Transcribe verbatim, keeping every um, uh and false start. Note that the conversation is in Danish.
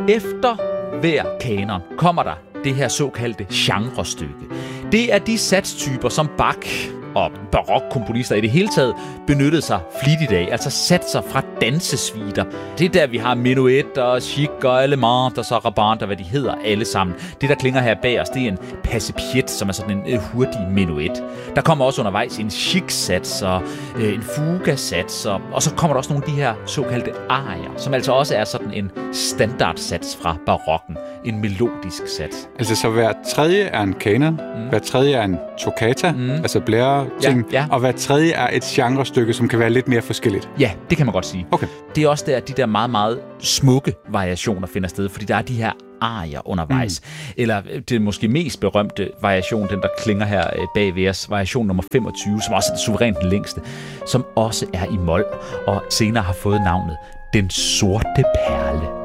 Efter hver kanon kommer der det her såkaldte genrestykke. Det er de satstyper, som Bach og barokkomponister i det hele taget benyttede sig flittigt af, altså satser fra dansesvider. Det er der, vi har menuet og chic og element og så rabant og hvad de hedder alle sammen. Det, der klinger her bag os, det er en passepiet, som er sådan en hurtig menuet. Der kommer også undervejs en chic-sats og øh, en fuga-sats, og, og så kommer der også nogle af de her såkaldte arier, som altså også er sådan en standardsats fra barokken. En melodisk sats. Altså så hver tredje er en kanon, mm. hver tredje er en toccata, mm. altså blære-ting, ja, ja. og hver tredje er et genrestykke, som kan være lidt mere forskelligt. Ja, det kan man godt sige. Okay. Det er også der, de der meget, meget smukke variationer finder sted, fordi der er de her arier undervejs. Mm. Eller det måske mest berømte variation, den der klinger her bag ved os, variation nummer femogtyve, som også er det suverænt den længste, som også er i mol, og senere har fået navnet Den Sorte Perle.